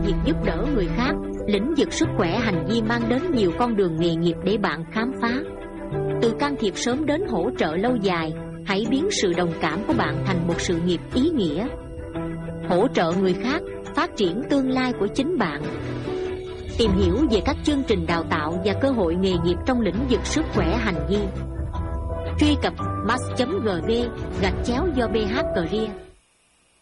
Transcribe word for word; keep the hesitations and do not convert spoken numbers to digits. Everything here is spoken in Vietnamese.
việc giúp đỡ người khác. Lĩnh vực sức khỏe hành vi mang đến nhiều con đường nghề nghiệp để bạn khám phá. Từ can thiệp sớm đến hỗ trợ lâu dài, hãy biến sự đồng cảm của bạn thành một sự nghiệp ý nghĩa. Hỗ trợ người khác, phát triển tương lai của chính bạn. Tìm hiểu về các chương trình đào tạo và cơ hội nghề nghiệp trong lĩnh vực sức khỏe hành vi. Truy cập mass chấm gv gạch chéo do bh career.